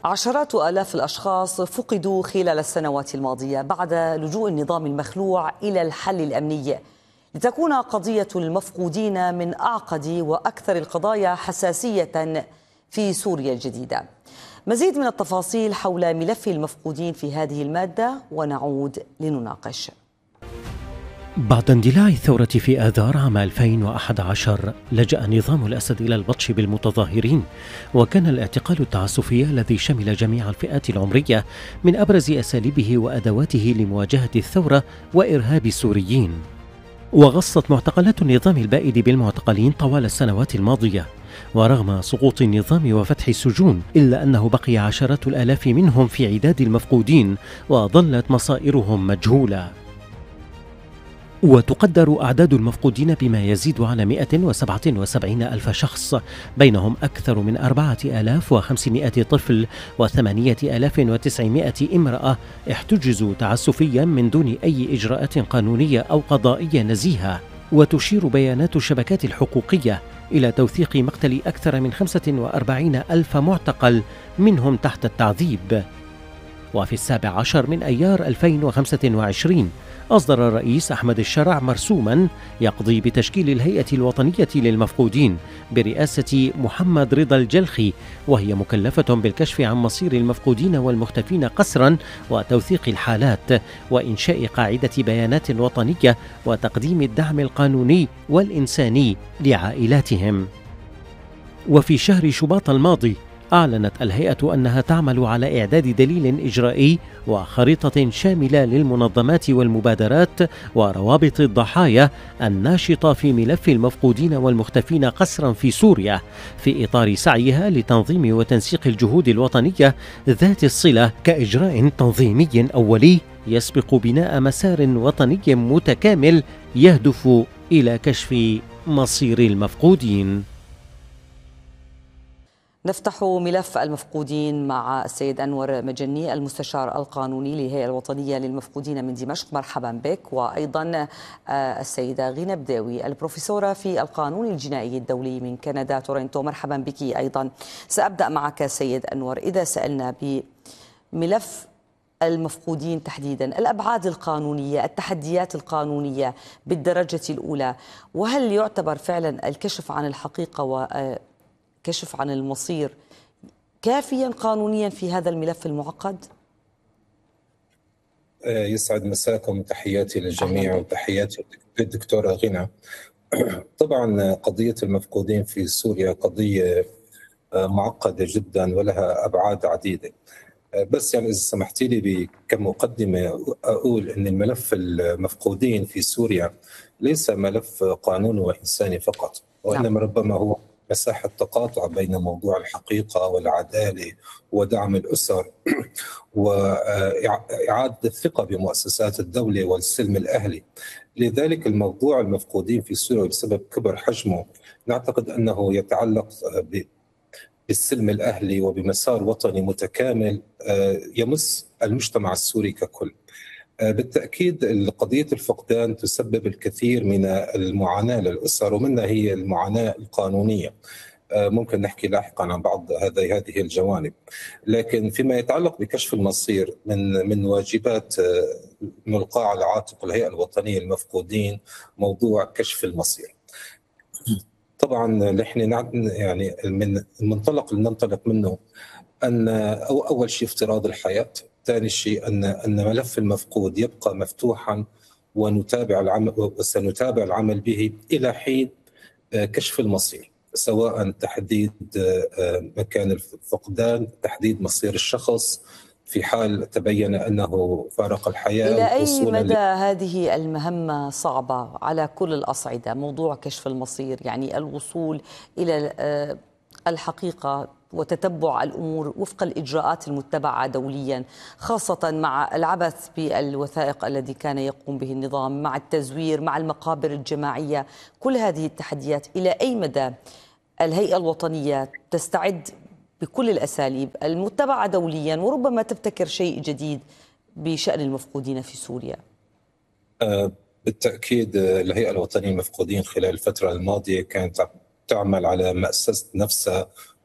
عشرات آلاف الأشخاص فقدوا خلال السنوات الماضية بعد لجوء النظام المخلوع إلى الحل الأمني، لتكون قضية المفقودين من أعقد وأكثر القضايا حساسية في سوريا الجديدة. مزيد من التفاصيل حول ملف المفقودين في هذه المادة ونعود لنناقش. بعد اندلاع الثورة في آذار عام 2011 لجأ نظام الأسد إلى البطش بالمتظاهرين، وكان الاعتقال التعسفي الذي شمل جميع الفئات العمرية من أبرز أساليبه وأدواته لمواجهة الثورة وإرهاب السوريين. وغصت معتقلات النظام البائد بالمعتقلين طوال السنوات الماضية، ورغم سقوط النظام وفتح السجون إلا أنه بقي عشرات الآلاف منهم في عداد المفقودين وظلت مصائرهم مجهولة. وتقدر أعداد المفقودين بما يزيد على 177 ألف شخص، بينهم أكثر من 4500 طفل و8900 امرأة احتجزوا تعسفيا من دون أي إجراءات قانونية أو قضائية نزيهة. وتشير بيانات الشبكات الحقوقية إلى توثيق مقتل أكثر من 45 ألف معتقل منهم تحت التعذيب. وفي 17 من أيار 2025 أصدر الرئيس أحمد الشرع مرسوما يقضي بتشكيل الهيئة الوطنية للمفقودين برئاسة محمد رضا الجلخي، وهي مكلفة بالكشف عن مصير المفقودين والمختفين قسرا وتوثيق الحالات وإنشاء قاعدة بيانات وطنية وتقديم الدعم القانوني والإنساني لعائلاتهم. وفي شهر شباط الماضي أعلنت الهيئة أنها تعمل على إعداد دليل إجرائي وخريطة شاملة للمنظمات والمبادرات وروابط الضحايا الناشطة في ملف المفقودين والمختفين قسرا في سوريا، في إطار سعيها لتنظيم وتنسيق الجهود الوطنية ذات الصلة كإجراء تنظيمي أولي يسبق بناء مسار وطني متكامل يهدف إلى كشف مصير المفقودين. نفتح ملف المفقودين مع السيد أنور مجني، المستشار القانوني للهيئة الوطنية للمفقودين من دمشق. مرحبا بك. وأيضا السيدة غينة بداوي، البروفيسورة في القانون الجنائي الدولي من كندا تورنتو. مرحبا بك أيضا. سأبدأ معك سيد أنور. إذا سألنا بملف المفقودين تحديدا، الأبعاد القانونية، التحديات القانونية بالدرجة الأولى، وهل يعتبر فعلا الكشف عن الحقيقة كشف عن المصير كافيا قانونيا في هذا الملف المعقد؟ يسعد مساكم، تحياتي للجميع وتحياتي للدكتورة غنى. طبعا قضية المفقودين في سوريا قضية معقدة جدا ولها أبعاد عديدة، بس يعني إذا سمحتي لي كمقدمة أقول أن الملف المفقودين في سوريا ليس ملف قانوني وإنساني فقط، وإنما ربما هو مساحة تقاطع بين موضوع الحقيقة والعدالة ودعم الأسر وإعادة الثقة بمؤسسات الدولة والسلم الأهلي. لذلك الموضوع المفقودين في سوريا بسبب كبر حجمه نعتقد أنه يتعلق بالسلم الأهلي وبمسار وطني متكامل يمس المجتمع السوري ككل. بالتأكيد قضية الفقدان تسبب الكثير من المعاناة للأسر، ومنها هي المعاناة القانونية. ممكن نحكي لاحقا عن بعض هذه الجوانب، لكن فيما يتعلق بكشف المصير من واجبات ملقاة على عاتق الهيئة الوطنية للمفقودين موضوع كشف المصير. طبعا نحن يعني من المنطلق اللي ننطلق منه أن أول شيء افتراض الحياة، ثاني شيء أن ملف المفقود يبقى مفتوحا ونتابع العمل وسنتابع العمل به إلى حين كشف المصير، سواء تحديد مكان الفقدان، تحديد مصير الشخص في حال تبين أنه فارق الحياة. إلى أي مدى هذه المهمة صعبة على كل الأصعدة، موضوع كشف المصير، يعني الوصول إلى الحقيقة وتتبع الأمور وفق الإجراءات المتبعة دوليا، خاصة مع العبث بالوثائق الذي كان يقوم به النظام، مع التزوير، مع المقابر الجماعية، كل هذه التحديات إلى أي مدى الهيئة الوطنية تستعد بكل الأساليب المتبعة دوليا وربما تبتكر شيء جديد بشأن المفقودين في سوريا؟ بالتأكيد الهيئة الوطنية للمفقودين خلال الفترة الماضية كانت تعمل على مأسسة نفسها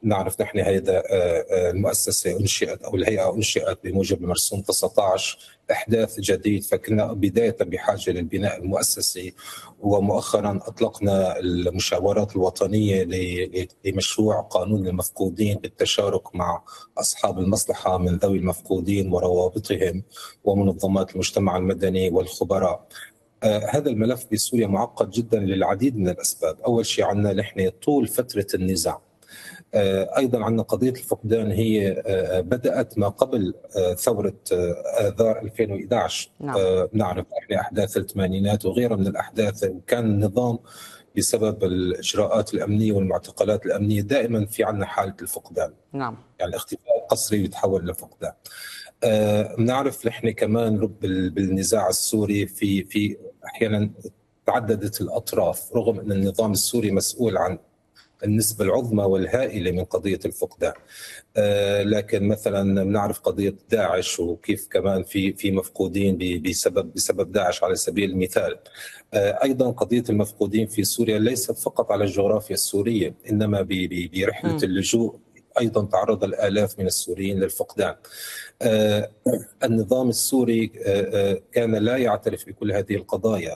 نعرف نحن هذا المؤسسة أنشئت أو الهيئة أنشئت بموجب المرسوم 19 إحداث جديد، فكنا بداية بحاجة للبناء المؤسسي، ومؤخرا أطلقنا المشاورات الوطنية لمشروع قانون المفقودين بالتشارك مع أصحاب المصلحة من ذوي المفقودين وروابطهم ومنظمات المجتمع المدني والخبراء. هذا الملف بسوريا معقد جدا للعديد من الأسباب. أول شيء عندنا نحن طول فترة النزاع، أيضا عندنا قضية الفقدان هي بدأت ما قبل ثورة آذار 2011. نعم. نعرف احنا أحداث الثمانينات وغيرها من الأحداث، وكان النظام بسبب الإجراءات الأمنية والمعتقلات الأمنية دائما في عندنا حالة الفقدان. نعم. يعني الاختفاء القسري يتحول لفقدان. نعرف نحن كمان بالنزاع السوري في أحيانا تعددت الأطراف، رغم أن النظام السوري مسؤول عن النسبة العظمى والهائلة من قضية الفقدان. لكن مثلا نعرف قضية داعش وكيف كمان في مفقودين بسبب داعش على سبيل المثال. أيضا قضية المفقودين في سوريا ليست فقط على الجغرافيا السورية، إنما برحلة اللجوء أيضا تعرض الآلاف من السوريين للفقدان. النظام السوري كان لا يعترف بكل هذه القضايا،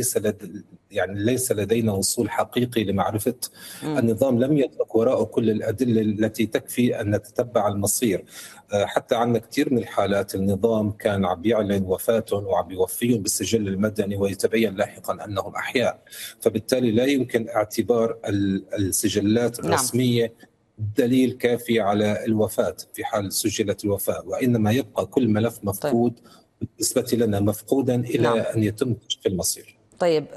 ليس لدينا وصول حقيقي لمعرفة. النظام لم يترك وراءه كل الأدلة التي تكفي أن نتتبع المصير. حتى عندنا كثير من الحالات النظام كان عم يعلن وفاتهم وعم يوفيهم بالسجل المدني ويتبين لاحقا أنهم أحياء، فبالتالي لا يمكن اعتبار السجلات الرسمية دليل كافي على الوفاة في حال سجلت الوفاة، وإنما يبقى كل ملف مفقود بالنسبة لنا مفقودا إلى أن يتم كشف المصير. طيب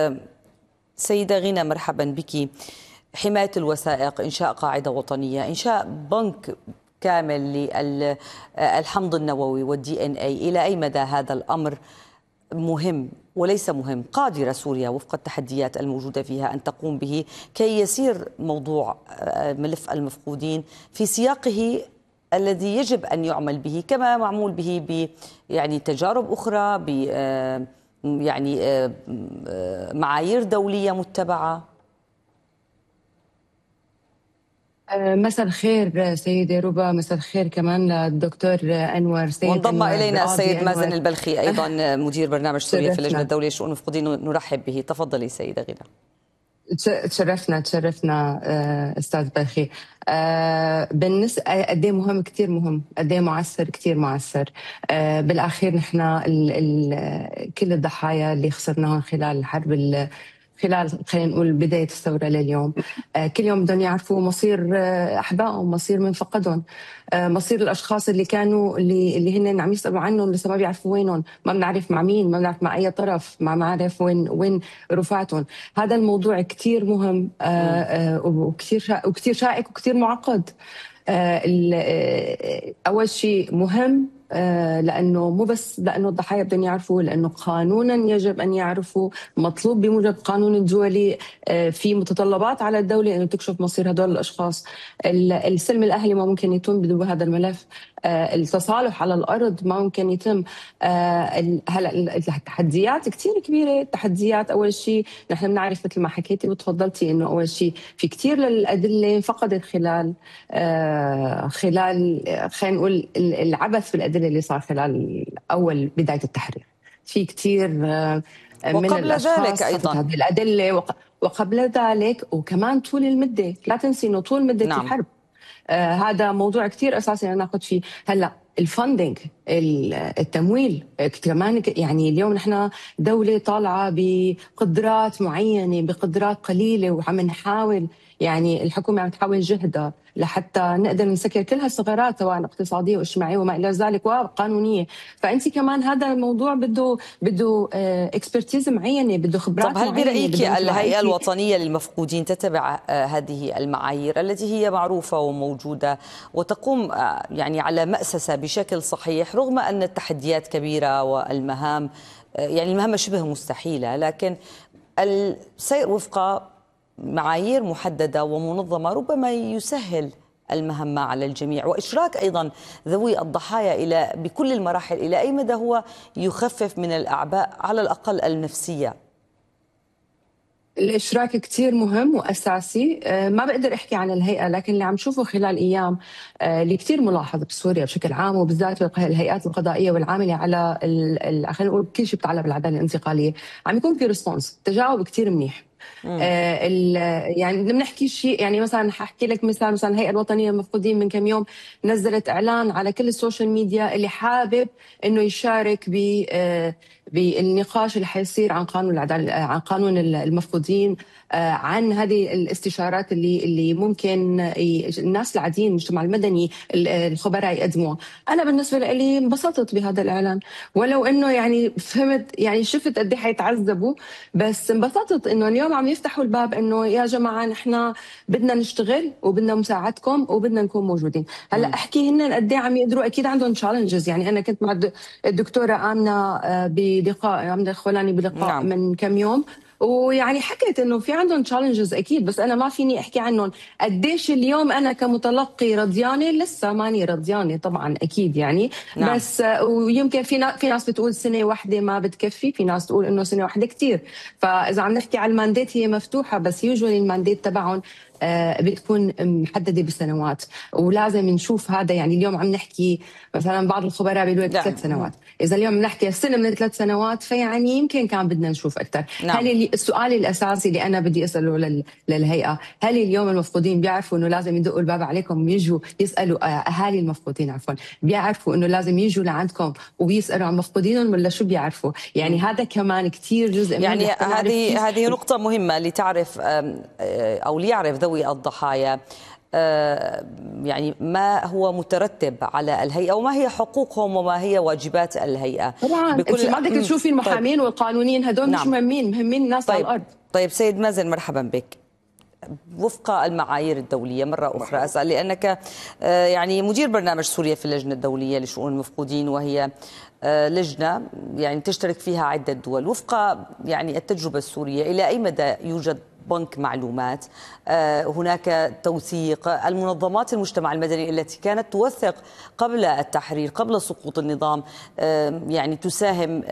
سيدة غينة، مرحبا بك. حماية الوثائق، إنشاء قاعدة وطنية، إنشاء بنك كامل للحمض النووي والدي ان اي، إلى أي مدى هذا الأمر مهم وليس مهم؟ قادرة سوريا وفق التحديات الموجودة فيها أن تقوم به كي يسير موضوع ملف المفقودين في سياقه الذي يجب أن يعمل به، كما معمول به يعني تجارب أخرى، يعني معايير دولية متبعة؟ مساء الخير سيدة ربا، مساء الخير كمان للدكتور أنور سيد. وانضم إلينا السيد مازن البلخي أيضا مدير برنامج سوريا في اللجنة الدولية لشؤون المفقودين، نرحب به. تفضلي سيدة غينة. تشرفنا أستاذ بلخي. بالنسبة قد ايه مهم، كتير مهم، قد ايه معسر، كتير معسر. بالأخير نحن كل الضحايا اللي خسرناهم خلال الحرب، خلال خلينا نقول بداية الثورة لليوم، كل يوم بدهم يعرفوا مصير أحبائهم، مصير من فقدهم، مصير الأشخاص اللي كانوا اللي هن عم يسألوا عنهم لسه ما بيعرفوا وينهم، ما بنعرف مع مين، ما بنعرف مع أي طرف، ما بنعرف وين رفاتهم. هذا الموضوع كتير مهم وكتير شائك وكتير معقد. أول شيء مهم لأنه مو بس لأنه الضحايا بدهم يعرفوا، لأنه قانونا يجب أن يعرفوا، مطلوب بموجب القانون الدولي، في متطلبات على الدولة أنه تكشف مصير هدول الأشخاص. السلم الأهلي ما ممكن يتم بدون هذا الملف، التصالح على الأرض ما ممكن يتم. هلا التحديات كتير كبيرة. التحديات أول شيء نحن بنعرف مثل ما حكيتي وتفضلتي أنه أول شيء في كتير للأدلة فقدت خلال خلينا نقول العبث بالأدلة اللي صار خلال أول بداية التحرير. في كتير من وقبل ذلك أيضا هذه الأدلة، وقبل ذلك، وكمان طول المدة. لا تنسي أنه طول مدة الحرب هذا موضوع كتير أساسي ناخذ فيه. هلا الفاندنج، التمويل كمان، يعني اليوم نحن دولة طالعة بقدرات معينة، بقدرات قليلة، وعم نحاول، يعني الحكومة عم تحاول جهدها لحتى نقدر نسكر كل هالثغرات سواء اقتصادية واجتماعية وما إلى ذلك وقانونية. فأنت كمان هذا الموضوع بده اكسبرتيز معينة، بده خبرات معينة. طب هل برأيك الهيئة الوطنية للمفقودين تتبع هذه المعايير التي هي معروفة وموجودة وتقوم يعني على مأسسة بشكل صحيح، رغم أن التحديات كبيرة والمهام يعني المهمة شبه مستحيلة، لكن السير وفق معايير محددة ومنظمة ربما يسهل المهمة على الجميع، وإشراك أيضا ذوي الضحايا بكل المراحل، إلى أي مدى هو يخفف من الأعباء على الأقل النفسية؟ الإشراك كتير مهم وأساسي. ما بقدر أحكي عن الهيئة، لكن اللي عم شوفه خلال أيام اللي كتير ملاحظ بسوريا بشكل عام، وبالذات الهيئات القضائية والعاملة على خلينا نقول كل شيء بيتعلق بالعدالة الانتقالية، عم يكون في ريسبونس، تجاوب كتير منيح. يعني بدنا نحكي شيء، يعني مثلا حاحكي لك مثلا الهيئه الوطنيه للمفقودين من كم يوم نزلت اعلان على كل السوشيال ميديا اللي حابب انه يشارك بالنقاش اللي حيصير عن قانون العداله، عن قانون المفقودين، عن هذه الاستشارات اللي ممكن الناس العاديين، المجتمع المدني، الخبراء يقدموها. انا بالنسبه لي انبسطت بهذا الاعلان، ولو انه يعني فهمت، يعني شفت قد ايه حيتعذبوا، بس انبسطت انه اليوم عم يفتحوا الباب انه يا جماعه نحن بدنا نشتغل وبدنا مساعدكم وبدنا نكون موجودين. هلا احكي هن قد ايه عم يقدروا، اكيد عندهم تشالنجز. يعني انا كنت مع الدكتوره آمنة بلقاء، آمنة الخولاني بلقاء نعم. من كم يوم، ويعني حكيت انه في عندهم تشالنجز اكيد، بس انا ما فيني احكي عنهم. قديش اليوم انا كمتلقي رضيانه؟ لسه ماني رضيانه طبعا اكيد يعني. نعم. بس ويمكن في ناس بتقول سنه واحده ما بتكفي، في ناس تقول انه سنه واحده كثير. فاذا عم نحكي على المانديت هي مفتوحه، بس يوجوالي المانديت تبعهم بتكون محدده بسنوات، ولازم نشوف هذا. يعني اليوم عم نحكي مثلا بعض الخبراء بيقولوا لك 3 سنوات، اذا اليوم بنحكي سنه من 3 سنوات فيعني يمكن كان بدنا نشوف اكثر. نعم. هل السؤال الاساسي اللي انا بدي اساله للهيئه، هل اليوم المفقودين بيعرفوا انه لازم يدقوا الباب عليكم ويجوا يسالوا اهالي المفقودين، عفوا، بيعرفوا انه لازم يجوا لعندكم ويسالوا عن مفقودينهم، ولا شو بيعرفوا؟ يعني هذا كمان كثير جزء من، يعني هذه نقطة مهمة لتعرف أو ليعرف ذوي الضحايا يعني ما هو مترتب على الهيئة وما هي حقوقهم وما هي واجبات الهيئة. طبعا انت ما بدك تشوفي المحامين طيب. والقانونيين هدول نعم. مش مهمين الناس طيب. على الأرض. طيب سيد مازن، مرحبا بك. وفق المعايير الدولية مرة أخرى أسأل، لأنك يعني مدير برنامج سوريا في اللجنة الدولية لشؤون المفقودين، وهي لجنة يعني تشترك فيها عدة دول. وفق يعني التجربة السورية، إلى أي مدى يوجد بنك معلومات؟ هناك توثيق؟ المنظمات المجتمع المدني التي كانت توثق قبل التحرير، قبل سقوط النظام، يعني تساهم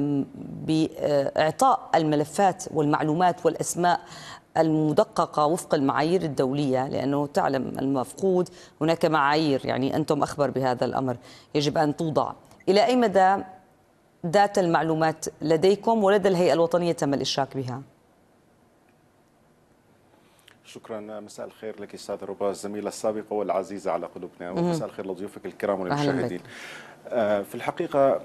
بإعطاء الملفات والمعلومات والأسماء المدققة وفق المعايير الدولية، لأنه تعلم المفقود هناك معايير، يعني أنتم أخبر بهذا الأمر، يجب أن توضع. إلى أي مدى داتا المعلومات لديكم ولدى الهيئة الوطنية تم الإشراك بها؟ شكرا. مساء الخير لك استاذ ربا، الزميله السابقه والعزيزه على قلوبنا، ومساء الخير لضيوفك الكرام والمشاهدين. في الحقيقه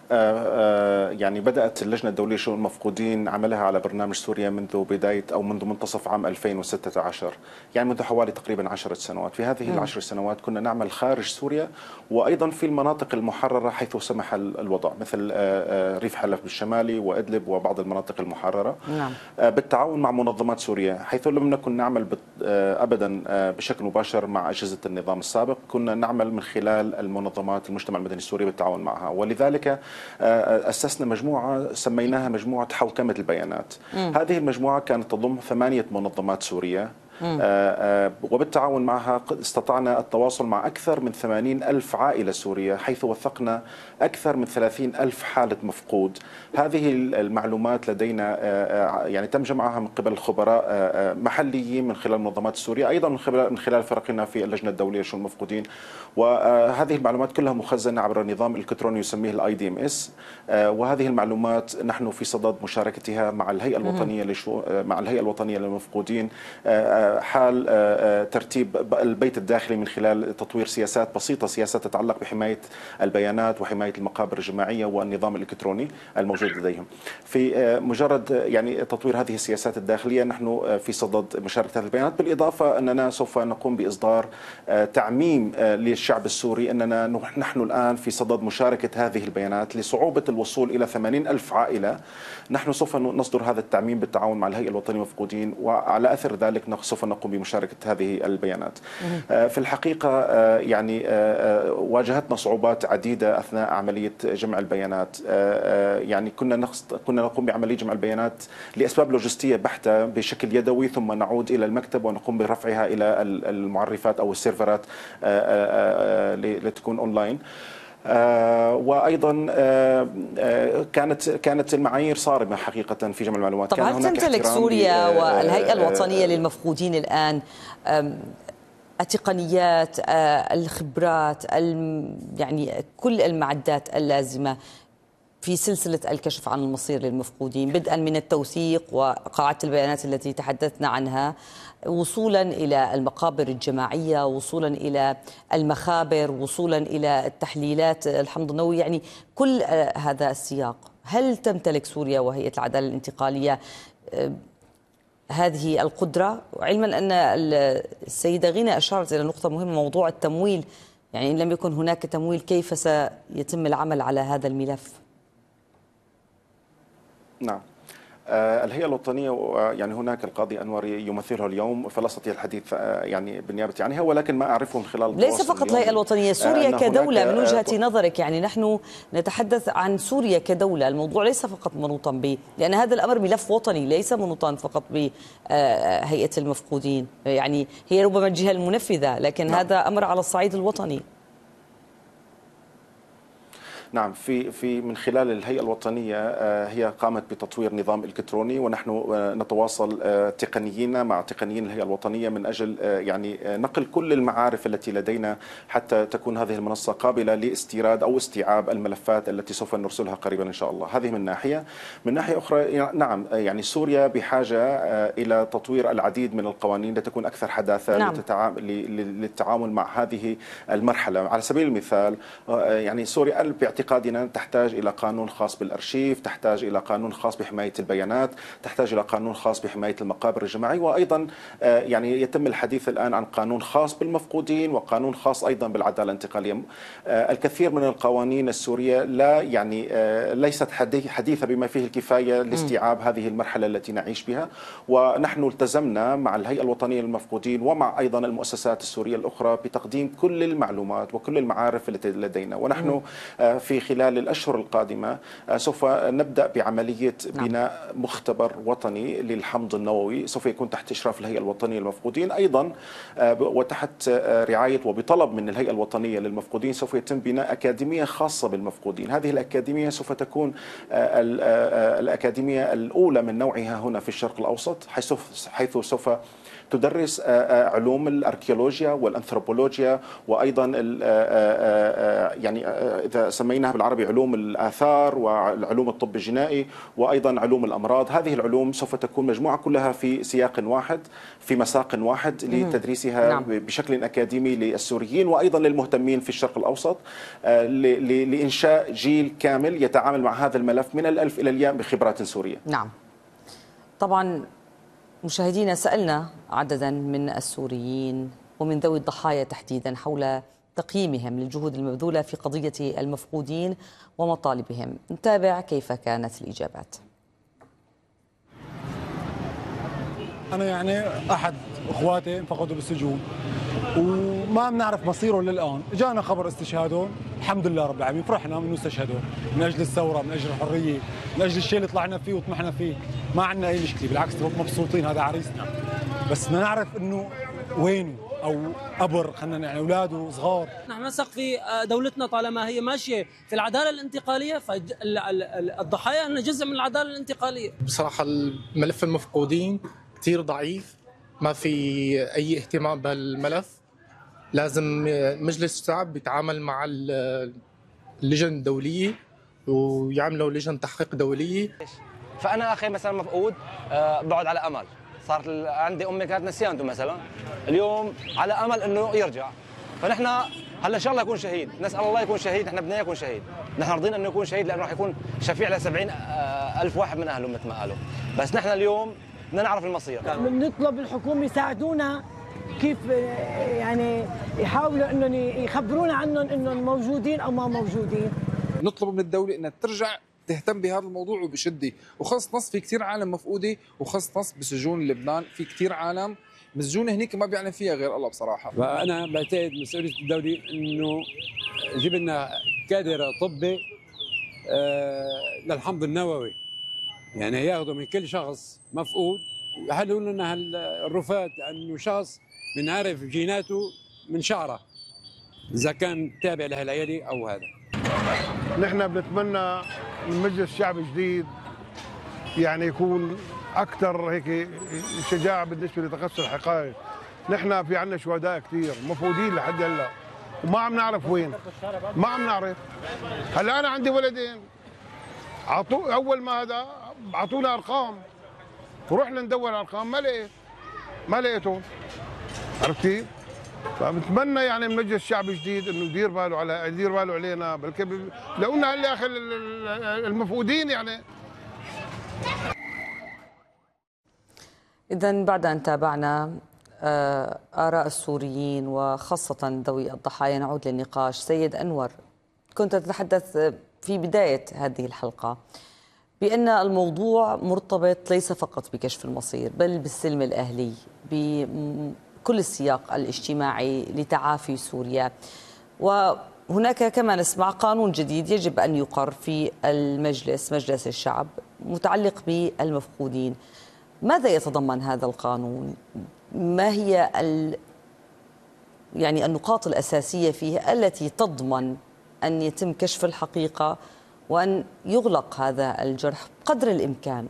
يعني بدأت اللجنة الدولية لشؤون المفقودين عملها على برنامج سوريا منذ بداية أو منذ منتصف عام 2016، يعني منذ حوالي تقريبا 10 سنوات. في هذه ال10 سنوات كنا نعمل خارج سوريا وأيضا في المناطق المحررة حيث سمح الوضع، مثل ريف حلب الشمالي وإدلب وبعض المناطق المحررة. نعم. بالتعاون مع منظمات سوريا، حيث لم نكن نعمل أبدا بشكل مباشر مع أجهزة النظام السابق، كنا نعمل من خلال المنظمات المجتمع المدني السوري بالتعاون معها. ولذلك أسسنا مجموعة سميناها مجموعة حوكمة البيانات. هذه المجموعة كانت تضم 8 منظمات سورية، وبالتعاون معها استطعنا التواصل مع أكثر من 80,000 عائلة سورية، حيث وثقنا أكثر من 30,000 حالة مفقود. هذه المعلومات لدينا يعني تم جمعها من قبل خبراء محليين من خلال المنظمات السورية، أيضا من خلال فرقنا في اللجنة الدولية لشؤون المفقودين. وهذه المعلومات كلها مخزنة عبر نظام إلكتروني يسميه الIDMS، وهذه المعلومات نحن في صدد مشاركتها مع الهيئة الوطنية للمفقودين حال ترتيب البيت الداخلي من خلال تطوير سياسات بسيطة، سياسات تتعلق بحماية البيانات وحماية المقابر الجماعية والنظام الإلكتروني الموجود لديهم. في مجرد يعني تطوير هذه السياسات الداخلية نحن في صدد مشاركة هذه البيانات، بالإضافة أننا سوف نقوم بإصدار تعميم للشعب السوري أننا نحن الآن في صدد مشاركة هذه البيانات لصعوبة الوصول إلى 80,000 عائلة. نحن سوف نصدر هذا التعميم بالتعاون مع الهيئة الوطنية للمفقودين، وعلى أثر ذلك سوف نقوم بمشاركة هذه البيانات. في الحقيقة يعني واجهتنا صعوبات عديدة أثناء عملية جمع البيانات. يعني كنا نقوم بعملية جمع البيانات لأسباب لوجستية بحتة بشكل يدوي، ثم نعود إلى المكتب ونقوم برفعها إلى المعرفات أو السيرفرات لتكون أونلاين. وايضا كانت المعايير صارمه حقيقه في جمع المعلومات. طب هل تمتلك سوريا والهيئه الوطنيه للمفقودين الان التقنيات، الخبرات، يعني كل المعدات اللازمه في سلسلة الكشف عن المصير للمفقودين، بدءا من التوثيق وقاعدة البيانات التي تحدثنا عنها، وصولا إلى المقابر الجماعية، وصولا إلى المخابر، وصولا إلى التحليلات الحمض النووي، يعني كل هذا السياق؟ هل تمتلك سوريا وهيئة العدالة الانتقالية هذه القدرة؟ علما أن السيدة غينة أشارت إلى نقطة مهمة، موضوع التمويل، يعني إن لم يكن هناك تمويل كيف سيتم العمل على هذا الملف؟ نعم، الهيئة الوطنية يعني هناك القاضي أنور يمثلها اليوم، فلا أستطيع الحديث يعني بالنيابة عنها، ولكن ما أعرفه من خلال ليس فقط الهيئة الوطنية، سوريا كدولة من وجهة نظرك، يعني نحن نتحدث عن سوريا كدولة، الموضوع ليس فقط منوطا لأن هذا الأمر ملف وطني ليس منوطا فقط بهيئة المفقودين، يعني هي ربما الجهة المنفذة، لكن نعم. هذا أمر على الصعيد الوطني. نعم، في من خلال الهيئة الوطنية هي قامت بتطوير نظام إلكتروني، ونحن نتواصل تقنيين مع تقنيين الهيئة الوطنية من أجل يعني نقل كل المعارف التي لدينا حتى تكون هذه المنصة قابلة لاستيراد أو استيعاب الملفات التي سوف نرسلها قريبا إن شاء الله. هذه من ناحية. من ناحية أخرى نعم، يعني سوريا بحاجة إلى تطوير العديد من القوانين لتكون أكثر حداثة نعم. للتعامل مع هذه المرحلة. على سبيل المثال يعني سوريا باعتقادنا تحتاج إلى قانون خاص بالأرشيف، تحتاج إلى قانون خاص بحماية البيانات، تحتاج إلى قانون خاص بحماية المقابر الجماعية، وأيضا يعني يتم الحديث الآن عن قانون خاص بالمفقودين وقانون خاص أيضا بالعدالة الانتقالية. الكثير من القوانين السورية لا يعني ليست حديثة بما فيه الكفاية لاستيعاب هذه المرحلة التي نعيش بها، ونحن التزمنا مع الهيئة الوطنية للمفقودين ومع أيضا المؤسسات السورية الأخرى بتقديم كل المعلومات وكل المعارف التي لدينا، ونحن في خلال الأشهر القادمة سوف نبدأ بعملية بناء مختبر وطني للحمض النووي، سوف يكون تحت إشراف الهيئة الوطنية للمفقودين أيضا، وتحت رعاية وبطلب من الهيئة الوطنية للمفقودين سوف يتم بناء أكاديمية خاصة بالمفقودين. هذه الأكاديمية سوف تكون الأكاديمية الأولى من نوعها هنا في الشرق الأوسط، حيث سوف تدرس علوم الأركيولوجيا والأنثروبولوجيا، وأيضا يعني إذا سميناها بالعربي علوم الآثار وعلوم الطب الجنائي وأيضا علوم الأمراض. هذه العلوم سوف تكون مجموعة كلها في سياق واحد في مساق واحد لتدريسها بشكل أكاديمي للسوريين وأيضا للمهتمين في الشرق الأوسط، لإنشاء جيل كامل يتعامل مع هذا الملف من الألف إلى الياء بخبرات سورية. نعم، طبعا مشاهدينا سألنا عددا من السوريين ومن ذوي الضحايا تحديدا حول تقييمهم للجهود المبذولة في قضية المفقودين ومطالبهم. نتابع كيف كانت الإجابات. أنا يعني أحد أخواتي انفقدوا بالسجون وما بنعرف مصيره للآن، جانا خبر استشهادهم، الحمد لله رب العالمين، فرحنا من استشهدوا من أجل الثورة، من أجل الحرية، من أجل الشيء اللي طلعنا فيه وطمحنا فيه، ما عندنا أي مشكلة، بالعكس مبسوطين، هذا عريسنا، بس بدنا نعرف إنه وينه أو قبر، خلينا يعني أولاده صغار. نحن نثق في دولتنا طالما هي ماشية في العدالة الانتقالية، فالضحايا هن جزء من العدالة الانتقالية. بصراحة الملف المفقودين كثير ضعيف، ما في أي اهتمام بهالملف، لازم مجلس الشعب يتعامل مع اللجنة الدولية ويعملوا لجنة تحقيق دولية. فأنا أخي مثلا مفقود بقعد على أمل، صارت عندي أمي كانت نسيانته مثلا، اليوم على أمل إنه يرجع، فنحن هلا إن شاء الله يكون شهيد، نسأل الله يكون شهيد، نحن بدنا يكون شهيد، نحن راضيين إنه يكون شهيد لأنه راح يكون شفيع ل70,000 واحد من أهله مثل ما قالوا، بس نحن اليوم بدنا نعرف المصير. بنطلب الحكومة يساعدونا كيف يعني يحاولوا انهم يخبرونا عنهم انهم موجودين او ما موجودين. نطلب من الدولة انها ترجع تهتم بهذا الموضوع وبشدة، وخاص نص في كثير عالم مفقودة، وخاص نص بسجون لبنان في كثير عالم مسجونة هنيك ما بيعلم فيها غير الله بصراحة. فأنا بعتقد مسؤولية الدولة انه يجيب لنا كادر طبي للحمض النووي، يعني ياخذوا من كل شخص مفقود يحلوا لنا الرفات، انه شخص بنعرف جيناته من شعره اذا كان تابع لهالعيله او هذا. نحن بنتمنى من مجلس شعب جديد يعني يكون اكثر هيك شجاعه بالنسبه لتقصي الحقائق. نحن في عندنا شهداء كثير مفقودين لحد هلا وما عم نعرف وين، ما عم نعرف. هلا انا عندي ولدين اول ما هذا اعطونا ارقام ورحنا ندور ارقام ما لقيتهم، عرفت كيف؟ فبتمنى يعني من مجلس شعب جديد انه يدير باله علينا، بلكي لو قلنا هلا اخي المفقودين يعني. إذن بعد أن تابعنا آراء السوريين وخاصة ذوي الضحايا، نعود للنقاش. سيد أنور، كنت تتحدث في بداية هذه الحلقة بأن الموضوع مرتبط ليس فقط بكشف المصير بل بالسلم الأهلي بكل السياق الاجتماعي لتعافي سوريا، وهناك كما نسمع قانون جديد يجب أن يقر في مجلس الشعب متعلق بالمفقودين. ماذا يتضمن هذا القانون؟ ما هي يعني النقاط الأساسية فيه التي تضمن أن يتم كشف الحقيقة وأن يغلق هذا الجرح قدر الإمكان؟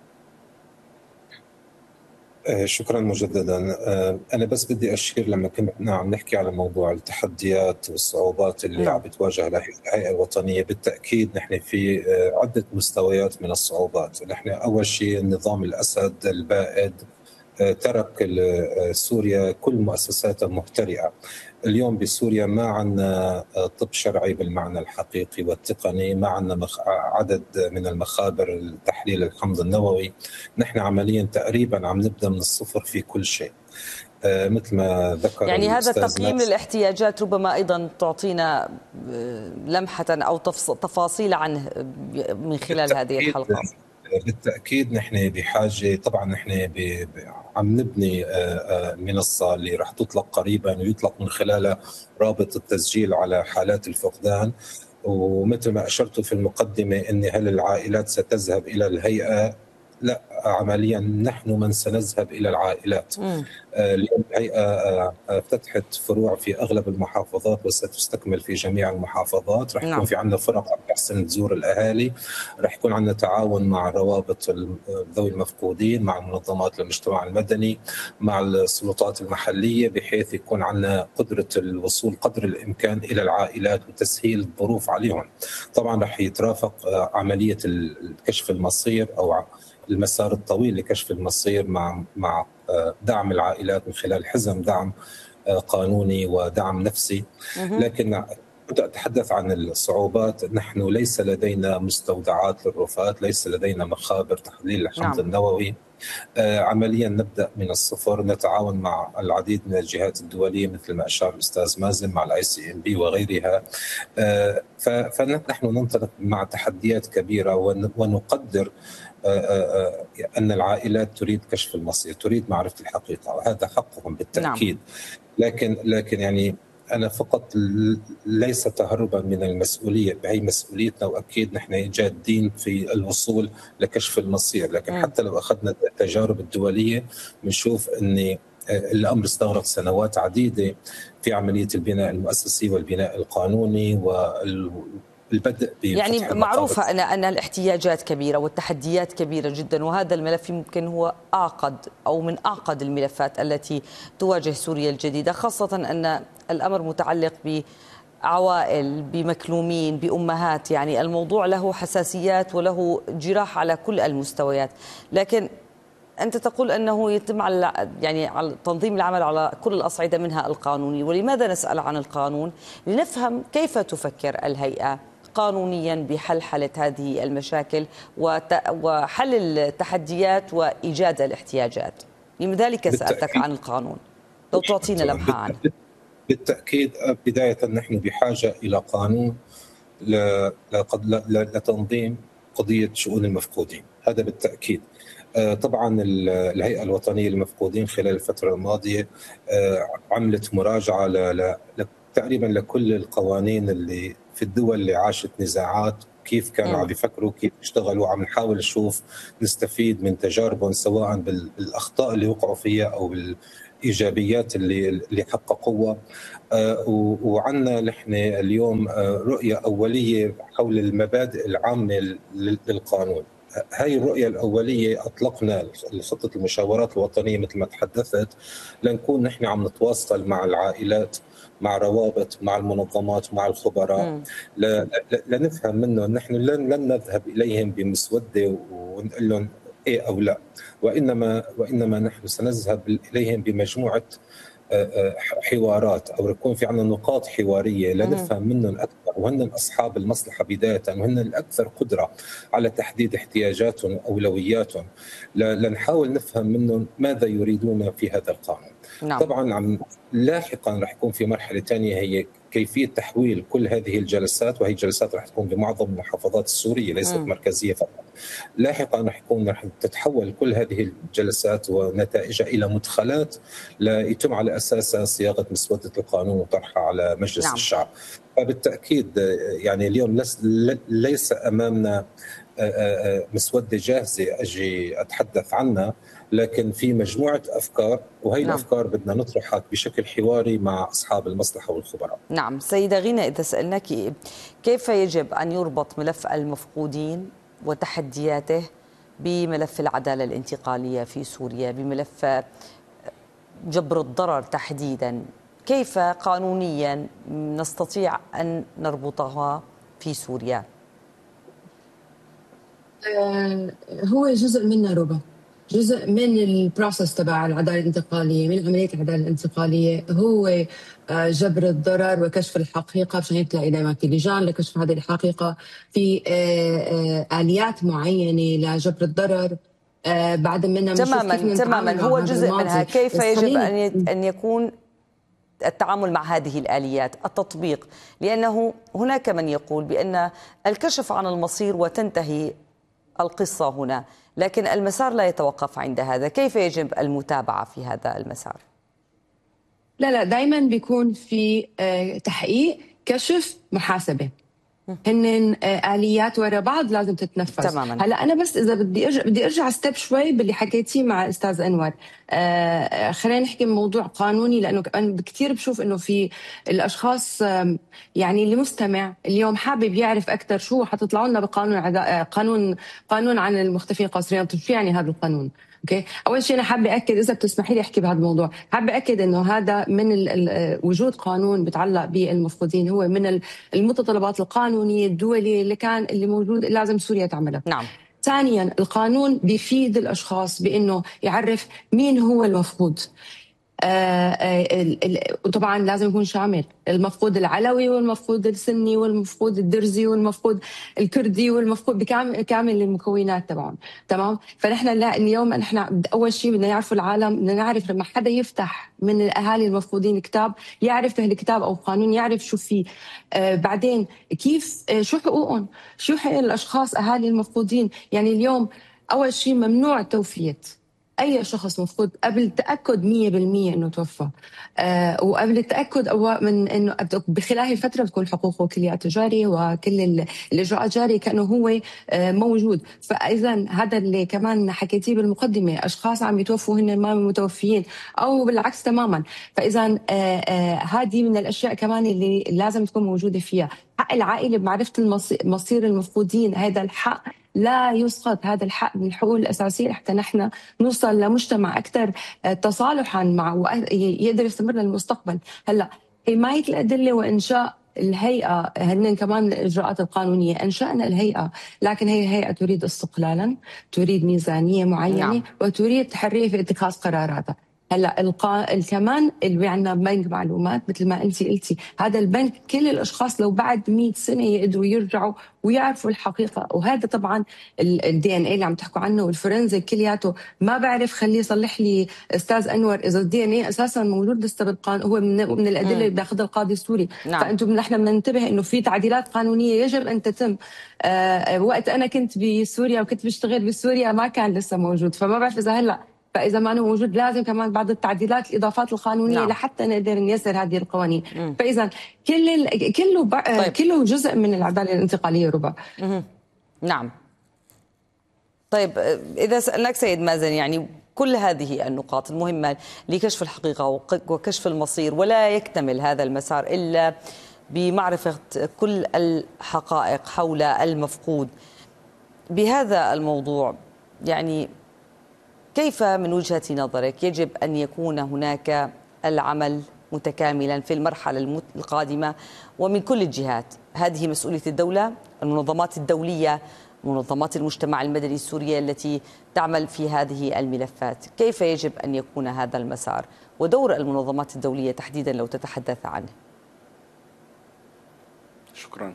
شكرا مجددا. أنا بس بدي أشير لما كنا عم نحكي على موضوع التحديات والصعوبات اللي عم بتواجه الهيئة الوطنية. بالتأكيد نحن في عدة مستويات من الصعوبات. نحن أول شيء النظام الأسد البائد ترك سوريا كل مؤسساتها مهترئة. اليوم بسوريا ما عندنا طب شرعي بالمعنى الحقيقي والتقني، ما عندنا عدد من المخابر التحليل الحمض النووي. نحن عمليا تقريبا عم نبدأ من الصفر في كل شيء. مثل ما ذكر يعني هذا التقييم للاحتياجات ربما أيضا تعطينا لمحة أو تفاصيل عنه من خلال هذه الحلقة. بالتأكيد نحن بحاجة، طبعا نحن عم نبني منصة اللي رح تطلق قريبا ويطلق من خلالها رابط التسجيل على حالات الفقدان. ومثل ما أشرت في المقدمة أن هل العائلات ستذهب إلى الهيئة؟ لا، عمليا نحن من سنذهب إلى العائلات. اليوم الهيئة فتحت فروع في أغلب المحافظات وستستكمل في جميع المحافظات. رح يكون في عندنا فرق تحسن تزور الأهالي، رح يكون عندنا تعاون مع روابط ذوي المفقودين، مع منظمات المجتمع المدني، مع السلطات المحلية، بحيث يكون عندنا قدرة الوصول قدر الإمكان إلى العائلات وتسهيل الظروف عليهم. طبعا رح يترافق عملية الكشف المصير أو المسار الطويل لكشف المصير مع دعم العائلات من خلال حزم دعم قانوني ودعم نفسي. لكن كنت أتحدث عن الصعوبات. نحن ليس لدينا مستودعات للرفاة، ليس لدينا مخابر تحليل الحمض النووي. عمليا نبدأ من الصفر، نتعاون مع العديد من الجهات الدولية مثل ما أشار الأستاذ مازن مع ICMP وغيرها. فنحن ننطلق مع تحديات كبيرة ونقدر أن العائلات تريد كشف المصير، تريد معرفة الحقيقة، وهذا حقهم بالتأكيد. لكن يعني أنا فقط ليس تهربا من المسؤولية، بهي مسؤوليتنا، وأكيد نحن جادين في الوصول لكشف المصير. لكن حتى لو أخذنا التجارب الدولية بنشوف أن الأمر استغرق سنوات عديدة في عملية البناء المؤسسي والبناء القانوني والبدء يعني معروفة أن الاحتياجات كبيرة والتحديات كبيرة جدا، وهذا الملف يمكن هو أعقد أو من أعقد الملفات التي تواجه سوريا الجديدة، خاصة أن الأمر متعلق بعوائل، بمكلومين، بأمهات. يعني الموضوع له حساسيات وله جراح على كل المستويات. لكن أنت تقول أنه يتم على تنظيم العمل على كل الأصعدة منها القانوني. ولماذا نسأل عن القانون؟ لنفهم كيف تفكر الهيئة قانونيا بحلحلة هذه المشاكل وحل التحديات وإيجاد الاحتياجات. لذلك سألتك عن القانون، لو تعطينا لمحة عنه. بالتأكيد بداية نحن بحاجة إلى قانون لتنظيم قضية شؤون المفقودين، هذا بالتأكيد. طبعا الهيئة الوطنية للمفقودين خلال الفترة الماضية عملت مراجعة تقريبا لكل القوانين اللي في الدول اللي عاشت نزاعات، كيف كانوا عم يفكروا، كيف يشتغلوا. عم نحاول نشوف نستفيد من تجاربهم سواء بالأخطاء اللي وقعوا فيها أو الايجابيات اللي حققوها. وعندنا نحن اليوم رؤيه اوليه حول المبادئ العامه للقانون. هاي الرؤية الأولية أطلقنا خطة المشاورات الوطنية مثل ما تحدثت، لنكون نحن عم نتواصل مع العائلات، مع روابط، مع المنظمات، مع الخبراء، لنفهم منه أن نحن لن نذهب إليهم بمسودة ونقول لهم إيه أو لا، وإنما نحن سنذهب إليهم بمجموعة حوارات، أو يكون في عندنا نقاط حوارية لنفهم منهم أكثر، وهن أصحاب المصلحة بداية، وهن الأكثر قدرة على تحديد احتياجاتهم وأولوياتهم، لنحاول نفهم منهم ماذا يريدون في هذا القانون. نعم. طبعا لاحقا رح يكون في مرحلة ثانية هي كيفية تحويل كل هذه الجلسات، وهي الجلسات رح تكون بمعظم المحافظات السورية ليست مركزية فقط. لاحقا رح تتحول كل هذه الجلسات ونتائجها إلى مدخلات ليتم على أساسها صياغة مسودة القانون وطرحها على مجلس نعم. الشعب. فبالتأكيد يعني اليوم ليس أمامنا مسودة جاهزة أجي أتحدث عنها، لكن في مجموعة أفكار، وهي نعم. الأفكار بدنا نطرحها بشكل حواري مع أصحاب المصلحة والخبراء. نعم. سيدة غينة، إذا سألناك كيف يجب أن يربط ملف المفقودين وتحدياته بملف العدالة الانتقالية في سوريا، بملف جبر الضرر تحديدا، كيف قانونيا نستطيع أن نربطها في سوريا؟ هو جزء منه ربا، جزء من البروسس تبع العداله الانتقاليه، من عمليه العداله الانتقاليه هو جبر الضرر وكشف الحقيقه، مشان هيك تلاقي دائما في لجان لكشف هذه الحقيقه، في اليات معينه لجبر الضرر. بعد منها تماما هو جزء منها. كيف يجب ان يكون التعامل مع هذه الآليات، التطبيق؟ لأنه هناك من يقول بأن الكشف عن المصير وتنتهي القصة هنا، لكن المسار لا يتوقف عند هذا. كيف يجب المتابعة في هذا المسار؟ لا دائما بيكون في تحقيق، كشف، محاسبة، هن آليات ورا بعض لازم تتنفذ. تماما. هلا أنا بس إذا بدي أرجع ستيب شوي باللي حكيتيه مع أستاذ أنور، خلينا نحكي موضوع قانوني، لأنه أنا كثير بشوف إنه في الأشخاص يعني اللي مستمع اليوم حابب يعرف أكثر شو حتطلعوا لنا بقانون قانون عن المختفين القسريين، شو يعني هذا القانون؟ اوكي، اول شيء انا حابه اكد، اذا بتسمحي لي احكي بهذا الموضوع، حابه اكد انه هذا من وجود قانون بتعلق بالمفقودين هو من المتطلبات القانونيه الدوليه اللي موجود لازم سوريا تعملها. نعم. ثانيا القانون بيفيد الاشخاص بانه يعرف مين هو المفقود. وطبعا لازم يكون شامل المفقود العلوي والمفقود السني والمفقود الدرزي والمفقود الكردي والمفقود بكامل المكونات تبعهم. تمام. فنحن اليوم نحن اول شيء بدنا نعرف العالم، بدنا نعرف لما حدا يفتح من الاهالي المفقودين كتاب يعرف الكتاب او قانون، يعرف شو فيه. بعدين كيف شو حقوقهم، شو حق الاشخاص اهالي المفقودين. يعني اليوم اول شيء ممنوع توفيه أي شخص مفقود قبل التأكد 100% إنه توفى، وقبل التأكد من إنه بخلال الفترة بتكون حقوقه كلها جارية وكل الإجراءات جارية كأنه هو موجود. فإذا هذا اللي كمان حكيتيه بالمقدمة، أشخاص عم يتوفوا هن ما متوفيين أو بالعكس تماما. فإذا هذه من الأشياء كمان اللي لازم تكون موجودة فيها. حق العائلة بمعرفة مصير المفقودين، هذا الحق لا يسقط، هذا الحق من الحقوق الأساسية حتى نحن نوصل لمجتمع أكثر تصالحا مع ويقدر يستمر للمستقبل. هلا حماية الأدلة وإنشاء الهيئة هن كمان الإجراءات القانونية. أنشأنا الهيئة، لكن هي هيئة تريد استقلالا، تريد ميزانية معينة. نعم. وتريد حرية في اتخاذ قراراتها. هلا كمان اللي عندنا بنك معلومات مثل ما انت قلتي، هذا البنك كل الاشخاص لو بعد 100 سنه يقدروا يرجعوا ويعرفوا الحقيقه. وهذا طبعا الدي ان اي اللي عم تحكوا عنه والفورنزيك كلياته، ما بعرف، خليه يصلح لي استاذ انور اذا الدي ان اي اساسا موجود لسه بالقانون، هو من الادله اللي بياخذها القاضي السوري. نعم. فانتم نحن بدنا ننتبه انه في تعديلات قانونيه يجب ان تتم. وقت انا كنت بسوريا وكنت بشتغل بسوريا ما كان لسه موجود، فما بعرف اذا هلا، فإذا ما هو موجود لازم كمان بعض التعديلات الإضافات القانونية. نعم. لحتى نقدر نيسر هذه القوانين. فإذا كله جزء من العدالة الانتقالية ربا. نعم. طيب إذا سألناك سيد مازن، يعني كل هذه النقاط المهمة لكشف الحقيقة وكشف المصير، ولا يكتمل هذا المسار إلا بمعرفة كل الحقائق حول المفقود. بهذا الموضوع يعني كيف من وجهة نظرك يجب أن يكون هناك العمل متكاملا في المرحلة القادمة ومن كل الجهات؟ هذه مسؤولية الدولة، المنظمات الدولية، منظمات المجتمع المدني السورية التي تعمل في هذه الملفات. كيف يجب أن يكون هذا المسار ودور المنظمات الدولية تحديدا لو تتحدث عنه؟ شكرا.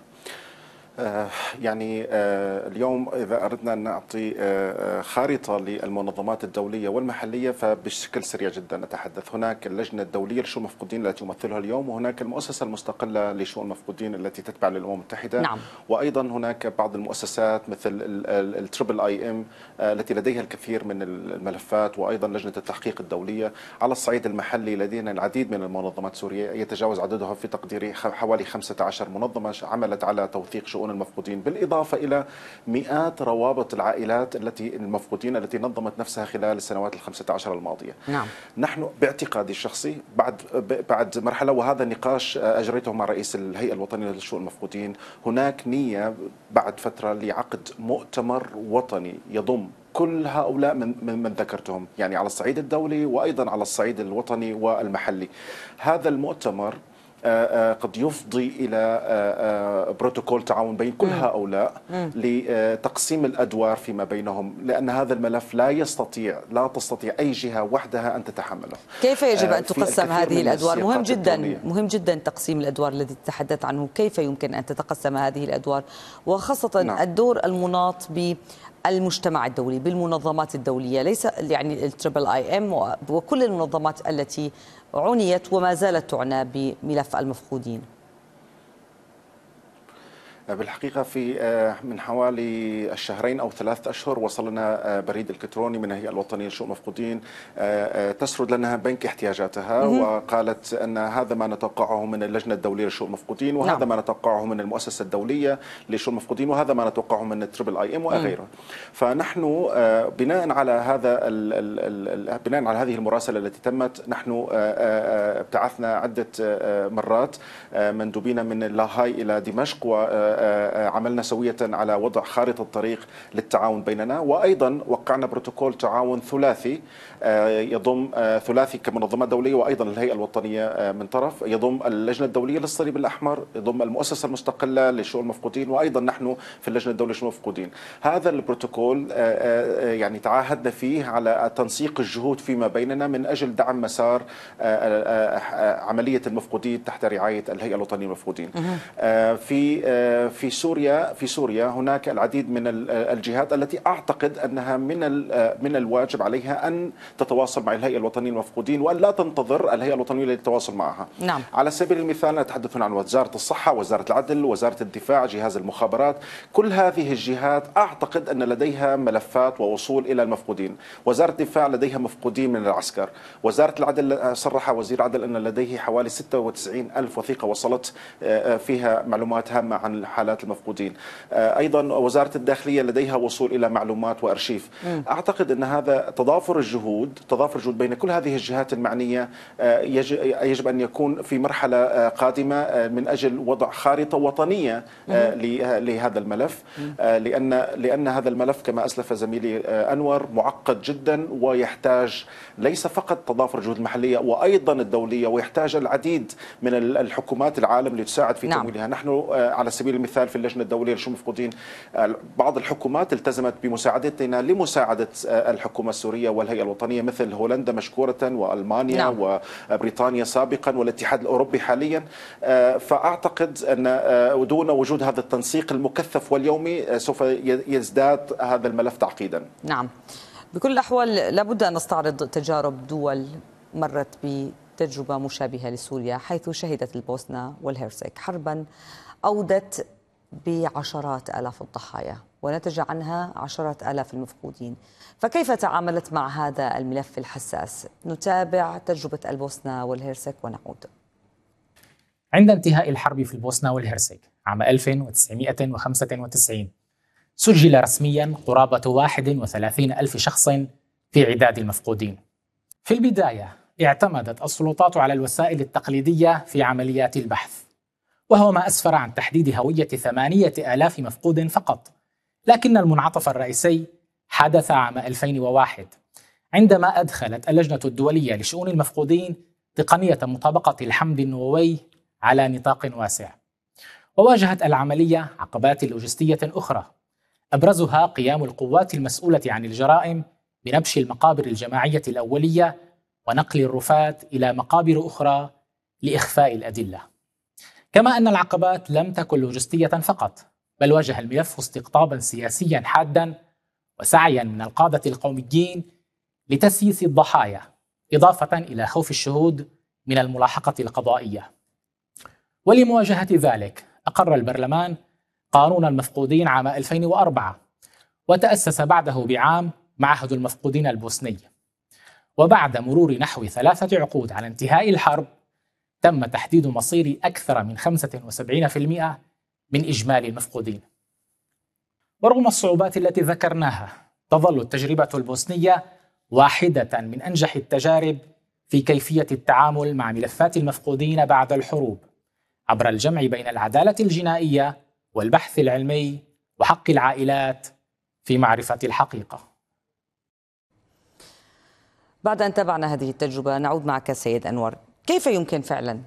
يعني اليوم إذا أردنا أن نعطي خارطة للمنظمات الدولية والمحلية فبشكل سريع جدا نتحدث. هناك اللجنة الدولية لشؤون المفقودين التي يمثلها اليوم، وهناك المؤسسة المستقلة لشؤون المفقودين التي تتبع للأمم المتحدة. نعم. وأيضا هناك بعض المؤسسات مثل التريبل IM التي لديها الكثير من الملفات، وأيضا لجنة التحقيق الدولية. على الصعيد المحلي لدينا العديد من المنظمات السورية يتجاوز عددها في تقديري حوالي 15 منظمة عملت على توثيق شؤون المفقودين، بالإضافة إلى مئات روابط العائلات المفقودين التي نظمت نفسها خلال السنوات ال15 الماضية. نعم. نحن باعتقادي الشخصي بعد مرحلة، وهذا النقاش أجريته مع رئيس الهيئة الوطنية لشؤون المفقودين، هناك نية بعد فترة لعقد مؤتمر وطني يضم كل هؤلاء من ذكرتهم، يعني على الصعيد الدولي وأيضا على الصعيد الوطني والمحلي. هذا المؤتمر قد يفضي إلى بروتوكول تعاون بين كل هؤلاء لتقسيم الأدوار فيما بينهم، لأن هذا الملف لا تستطيع أي جهة وحدها أن تتحمله. كيف يجب أن تقسم هذه الأدوار؟ مهم جدا تقسيم الأدوار الذي تتحدث عنه. كيف يمكن أن تتقسم هذه الأدوار، وخاصة نعم. الدور المناط بالمجتمع الدولي، بالمنظمات الدولية، ليس يعني التريبل IM وكل المنظمات التي عنيت وما زالت تعنى بملف المفقودين؟ بالحقيقة في من حوالي الشهرين أو 3 أشهر وصلنا بريد إلكتروني من الهيئة الوطنية لشؤون المفقودين تسرد لنا بنك احتياجاتها، وقالت أن هذا ما نتوقعه من اللجنة الدولية لشؤون المفقودين، وهذا نعم. ما نتوقعه من المؤسسة الدولية لشؤون المفقودين، وهذا ما نتوقعه من التريبل IM وغيره. فنحن بناء على هذه المراسلة التي تمت، نحن ابتعثنا عدة مرات مندوبين من لاهاي إلى دمشق، وعملنا سوية على وضع خارطة طريق للتعاون بيننا، وأيضا وقعنا بروتوكول تعاون ثلاثي يضم ثلاثي كمنظمات دولية وأيضا الهيئة الوطنية من طرف، يضم اللجنة الدولية للصليب الأحمر، يضم المؤسسة المستقلة لشؤون المفقودين، وأيضا نحن في اللجنة الدولية لشؤون المفقودين. هذا البروتوكول يعني تعاهدنا فيه على تنسيق الجهود فيما بيننا من أجل دعم مسار عملية المفقودين تحت رعاية الهيئة الوطنية للمفقودين. في سوريا هناك العديد من الجهات التي أعتقد أنها من الواجب عليها أن تتواصل مع الهيئة الوطنية للمفقودين وأن لا تنتظر الهيئة الوطنية للتواصل معها. نعم. على سبيل المثال نتحدث عن وزارة الصحة، وزارة العدل، وزارة الدفاع، جهاز المخابرات. كل هذه الجهات أعتقد أن لديها ملفات ووصول إلى المفقودين. وزارة الدفاع لديها مفقودين من العسكر. وزارة العدل صرح وزير العدل أن لديه حوالي 96,000 وثيقة وصلت فيها معلومات هامة عن حالات المفقودين. أيضا وزارة الداخلية لديها وصول إلى معلومات وأرشيف. أعتقد أن هذا تضافر الجهود بين كل هذه الجهات المعنية يجب أن يكون في مرحلة قادمة من أجل وضع خارطة وطنية لهذا الملف، لأن هذا الملف كما أسلف زميلي أنور معقد جدا، ويحتاج ليس فقط تضافر الجهود المحلية وأيضا الدولية، ويحتاج العديد من الحكومات العالم لتساعد في تمويلها. نحن على سبيل المثال في اللجنة الدولية لشؤون المفقودين بعض الحكومات التزمت بمساعدتنا لمساعدة الحكومة السورية والهيئة الوطنية، مثل هولندا مشكورة، وألمانيا نعم. وبريطانيا سابقا، والاتحاد الأوروبي حاليا. فأعتقد أن دون وجود هذا التنسيق المكثف واليومي سوف يزداد هذا الملف تعقيدا. نعم. بكل الأحوال لابد أن نستعرض تجارب دول مرت بتجربة مشابهة لسوريا، حيث شهدت البوسنة والهرسك حربا أودت بعشرات آلاف الضحايا ونتج عنها عشرات آلاف المفقودين. فكيف تعاملت مع هذا الملف الحساس؟ نتابع تجربة البوسنة والهرسك ونعود. عند انتهاء الحرب في البوسنة والهرسك عام 1995 سجل رسميا قرابة 31,000 شخص في عداد المفقودين. في البداية اعتمدت السلطات على الوسائل التقليدية في عمليات البحث، وهو ما أسفر عن تحديد هوية 8000 مفقود فقط. لكن المنعطف الرئيسي حدث عام 2001 عندما أدخلت اللجنة الدولية لشؤون المفقودين تقنية مطابقة الحمض النووي على نطاق واسع. وواجهت العملية عقبات لوجستية أخرى، أبرزها قيام القوات المسؤولة عن الجرائم بنبش المقابر الجماعية الأولية ونقل الرفات إلى مقابر أخرى لإخفاء الأدلة. كما أن العقبات لم تكن لوجستية فقط، بل واجه الملف استقطابا سياسيا حادا وسعيا من القادة القوميين لتسييس الضحايا، إضافة إلى خوف الشهود من الملاحقة القضائية. ولمواجهة ذلك أقر البرلمان قانون المفقودين عام 2004، وتأسس بعده بعام معهد المفقودين البوسني. وبعد مرور نحو 3 عقود على انتهاء الحرب تم تحديد مصير أكثر من 75% من إجمالي المفقودين. ورغم الصعوبات التي ذكرناها، تظل التجربة البوسنية واحدة من أنجح التجارب في كيفية التعامل مع ملفات المفقودين بعد الحروب، عبر الجمع بين العدالة الجنائية والبحث العلمي وحق العائلات في معرفة الحقيقة. بعد أن تابعنا هذه التجربة نعود معك سيد أنور. كيف يمكن فعلا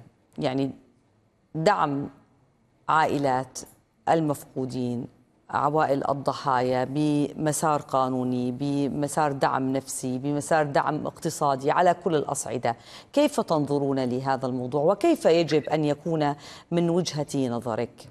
دعم عائلات المفقودين، عوائل الضحايا، بمسار قانوني، بمسار دعم نفسي، بمسار دعم اقتصادي على كل الأصعدة؟ كيف تنظرون لهذا الموضوع وكيف يجب أن يكون من وجهة نظرك؟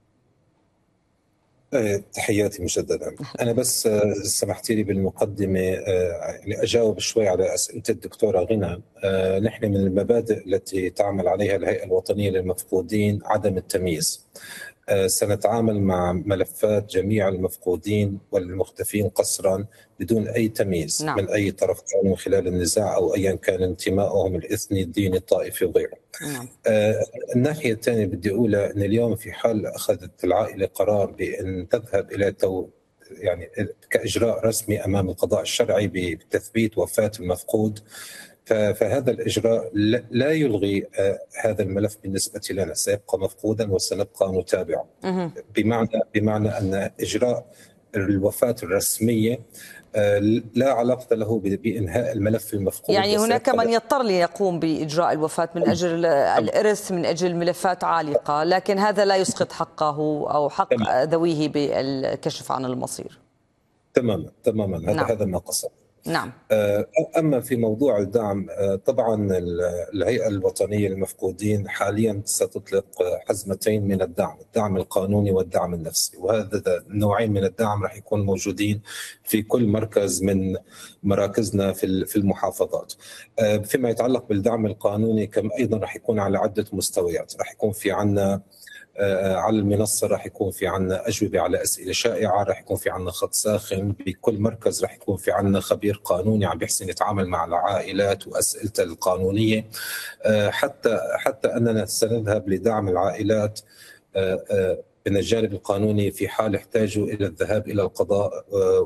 تحياتي مجددا. أنا بس سمحتي لي بالمقدمة يعني أجاوب شوي على أسئلة الدكتورة غنى. نحن من المبادئ التي تعمل عليها الهيئة الوطنية للمفقودين عدم التمييز. سنتعامل مع ملفات جميع المفقودين والمختفين قسرا بدون أي تمييز من أي طرف كان من خلال النزاع أو أيا كان انتمائهم الإثني الديني الطائفي وغيره. الناحية الثانية بدي أقولها أن اليوم في حال أخذت العائلة قرار بأن تذهب إلى يعني كإجراء رسمي أمام القضاء الشرعي بتثبيت وفاة المفقود، فهذا الإجراء لا يلغي هذا الملف بالنسبة لنا، سيبقى مفقودا وسنبقى نتابعه. بمعنى أن إجراء الوفاة الرسمية لا علاقة له بإنهاء الملف المفقود. يعني هناك من يضطر ليقوم بإجراء الوفاة من أجل الإرث، من أجل ملفات عالقة، لكن هذا لا يسقط حقه أو حق ذويه بالكشف عن المصير. تماما هذا ما قصد. نعم. أما في موضوع الدعم، طبعا الهيئة الوطنية للمفقودين حاليا ستطلق حزمتين من الدعم القانوني والدعم النفسي، وهذا النوعين من الدعم راح يكون موجودين في كل مركز من مراكزنا في المحافظات. فيما يتعلق بالدعم القانوني كم أيضا راح يكون على عدة مستويات. راح يكون في عنا على المنصة راح يكون في عنا أجوبة على أسئلة شائعة، راح يكون في عنا خط ساخن، بكل مركز راح يكون في عنا خبير قانوني عم بيحسن يتعامل مع العائلات وأسئلته القانونية، حتى أننا سنذهب لدعم العائلات من الجانب القانوني في حال احتاجوا إلى الذهاب إلى القضاء،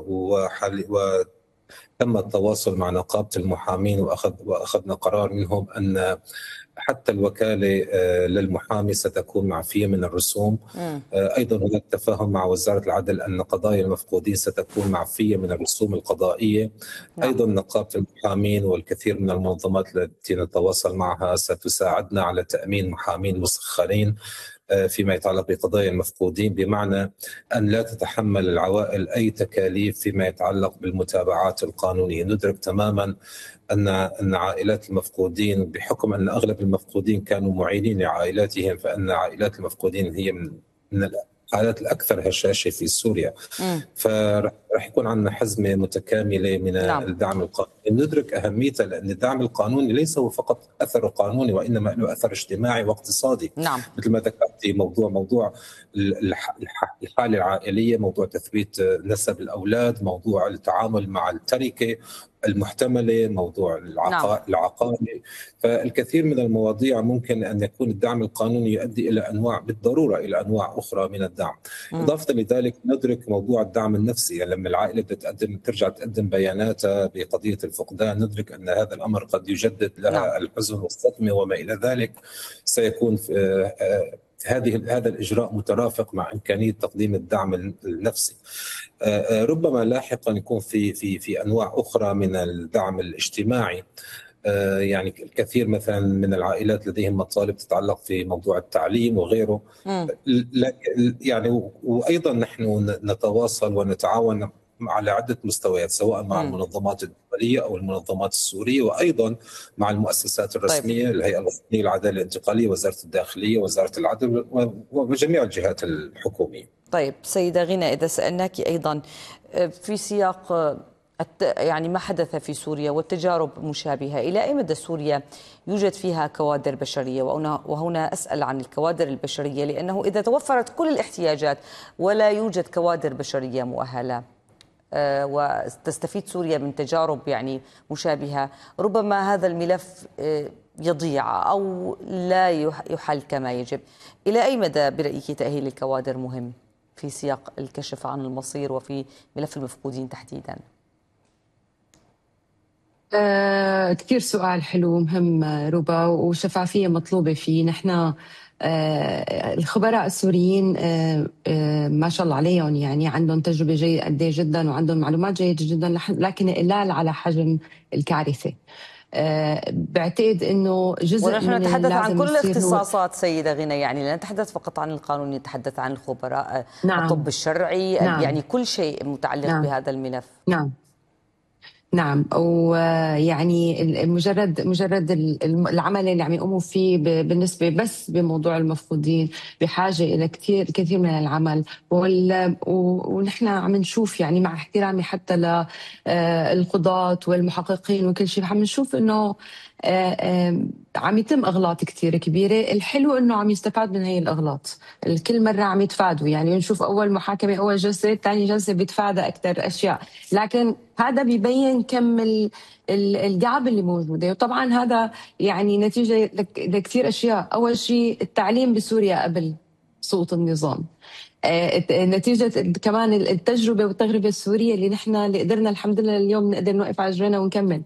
وتم التواصل مع نقابة المحامين وأخذنا قرار منهم أن حتى الوكالة للمحامي ستكون معفية من الرسوم. أيضا هناك تفاهم مع وزارة العدل أن قضايا المفقودين ستكون معفية من الرسوم القضائية. أيضا نقابة المحامين والكثير من المنظمات التي نتواصل معها ستساعدنا على تأمين محامين مسخرين فيما يتعلق بقضايا المفقودين، بمعنى أن لا تتحمل العوائل أي تكاليف فيما يتعلق بالمتابعات القانونية. ندرك تماما أن عائلات المفقودين، بحكم أن أغلب المفقودين كانوا معينين لعائلاتهم، فأن عائلات المفقودين هي من الحالات الأكثر هشاشة في سوريا. فرح يكون عندنا حزمة متكاملة من الدعم القانوني. ندرك أهميته، لأن الدعم القانوني ليس هو فقط أثر قانوني، وإنما له أثر اجتماعي واقتصادي. مثل ما ذكرتي، موضوع الحالة العائلية، موضوع تثبيت نسب الأولاد، موضوع التعامل مع التركة المحتملة، موضوع العقاري. فالكثير من المواضيع ممكن أن يكون الدعم القانوني يؤدي إلى بالضرورة إلى أنواع أخرى من الدعم. إضافة لذلك ندرك موضوع الدعم النفسي. يعني لما العائلة ترجع تقدم بياناتها بقضية الفقدان، ندرك أن هذا الأمر قد يجدد لها الحزن والصدمة وما إلى ذلك. سيكون هذا الإجراء مترافق مع إمكانية تقديم الدعم النفسي. ربما لاحقا يكون في أنواع أخرى من الدعم الاجتماعي. يعني الكثير مثلا من العائلات لديهم مطالب تتعلق في موضوع التعليم وغيره. يعني وأيضا نحن نتواصل ونتعاون على عدة مستويات، سواء مع المنظمات الدولية أو المنظمات السورية، وأيضا مع المؤسسات الرسمية، الهيئة الوطنية للعدالة الانتقالية، وزارة الداخلية، وزارة العدل، وجميع الجهات الحكومية. طيب سيدة غنى، إذا سألناك أيضا في سياق يعني ما حدث في سوريا والتجارب مشابهة، إلى أي مدى سوريا يوجد فيها كوادر بشرية؟ وهنا أسأل عن الكوادر البشرية، لأنه إذا توفرت كل الاحتياجات ولا يوجد كوادر بشرية مؤهلة وتستفيد سوريا من تجارب يعني مشابهة، ربما هذا الملف يضيع أو لا يحل كما يجب. إلى أي مدى برأيك تأهيل الكوادر مهم في سياق الكشف عن المصير وفي ملف المفقودين تحديداً؟ كثير سؤال حلو مهم روبا، وشفافية مطلوبة فيه. نحن الخبراء السوريين ما شاء الله عليهم، يعني عندهم تجربة جيدة جدا وعندهم معلومات جيدة جدا، لكن إقلال على حجم الكارثة. بعتقد انه جزء ونحن من نتحدث عن كل الاختصاصات سيدة غنى، يعني لا نتحدث فقط عن القانون، نتحدث عن الخبراء، الطب الشرعي، يعني كل شيء متعلق بهذا الملف. نعم، ويعني مجرد العمل اللي عم يقوموا فيه بالنسبه بس بموضوع المفقودين بحاجه الى كثير من العمل، ونحن عم نشوف يعني مع احترامي حتى للقضاة والمحققين وكل شيء، عم نشوف انه عم يتم اغلاط كثير كبيره. الحلو انه عم يستفاد من هي الاغلاط، كل مره عم يتفادوا، يعني نشوف اول محاكمه اول جلسه ثاني جلسه بيتفادى اكثر اشياء، لكن هذا بيبين كم الجاب اللي موجوده. وطبعا هذا يعني نتيجه لكثير اشياء. اول شيء التعليم بسوريا قبل سقوط النظام، نتيجة كمان التجربة والتجربة السورية اللي قدرنا الحمد لله اليوم نقدر نوقف على رجلنا ونكمل،